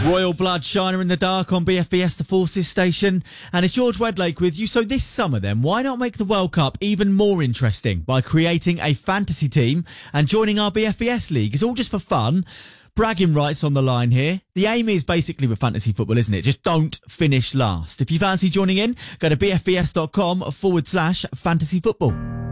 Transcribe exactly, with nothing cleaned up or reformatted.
Royal Blood, Shiner in the Dark on B F B S The Forces station. And it's George Wedlake with you. So this summer then, why not make the World Cup even more interesting by creating a fantasy team and joining our B F B S league? It's all just for fun. Bragging rights on the line here. The aim is basically with fantasy football, isn't it? Just don't finish last. If you fancy joining in, go to bfbs.com forward slash fantasy football.